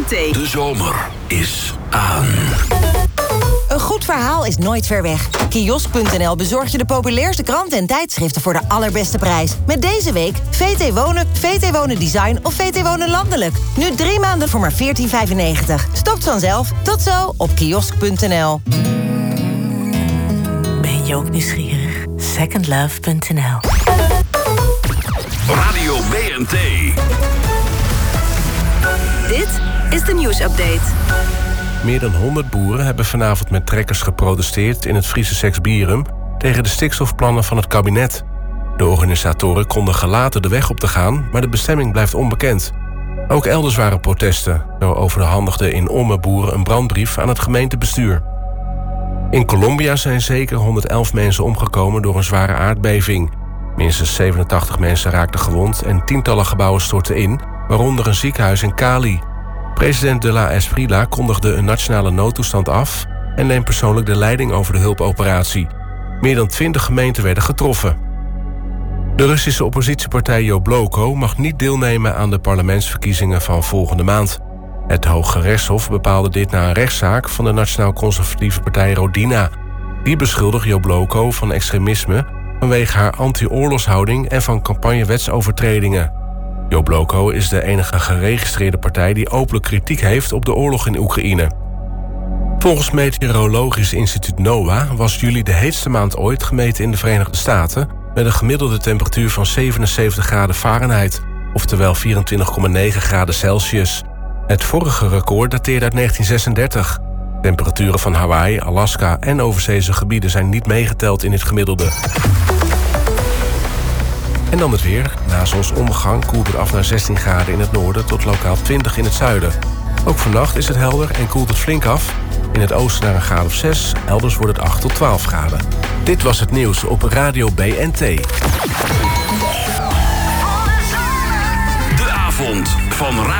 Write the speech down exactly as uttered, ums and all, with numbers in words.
T. De zomer is aan. Een goed verhaal is nooit ver weg. Kiosk punt n l bezorgt je de populairste kranten en tijdschriften voor de allerbeste prijs. Met deze week V T Wonen, V T Wonen Design of V T Wonen Landelijk. Nu drie maanden voor maar veertien vijfennegentig. Stopt vanzelf. Tot zo op kiosk punt n l. Ben je ook nieuwsgierig? second love punt n l. Radio B N T. Dit is de nieuwsupdate. Meer dan honderd boeren hebben vanavond met trekkers geprotesteerd in het Friese Seksbierum tegen de stikstofplannen van het kabinet. De organisatoren kondigen later de weg op te gaan, maar de bestemming blijft onbekend. Ook elders waren protesten. Zo overhandigden in Omme boeren een brandbrief aan het gemeentebestuur. In Colombia zijn zeker honderdelf mensen omgekomen door een zware aardbeving. Minstens zevenentachtig mensen raakten gewond en tientallen gebouwen stortten in, waaronder een ziekenhuis in Cali. President de la Esprila kondigde een nationale noodtoestand af en neemt persoonlijk de leiding over de hulpoperatie. Meer dan twintig gemeenten werden getroffen. De Russische oppositiepartij Jabloko mag niet deelnemen aan de parlementsverkiezingen van volgende maand. Het Hoge Rechtshof bepaalde dit na een rechtszaak van de nationaal-conservatieve partij Rodina. Die beschuldigt Jabloko van extremisme vanwege haar anti-oorlogshouding en van campagnewetsovertredingen. Jabloko is de enige geregistreerde partij die openlijk kritiek heeft op de oorlog in Oekraïne. Volgens Meteorologisch Instituut NOAA was juli de heetste maand ooit gemeten in de Verenigde Staten met een gemiddelde temperatuur van zevenenzeventig graden Fahrenheit, oftewel vierentwintig komma negen graden Celsius. Het vorige record dateerde uit negentien zesendertig. Temperaturen van Hawaii, Alaska en overzeese gebieden zijn niet meegeteld in dit gemiddelde. En dan het weer. Na zonsondergang koelt het af naar zestien graden in het noorden tot lokaal twintig in het zuiden. Ook vannacht is het helder en koelt het flink af. In het oosten naar een graad of zes, elders wordt het acht tot twaalf graden. Dit was het nieuws op Radio B N T. De avond van Radio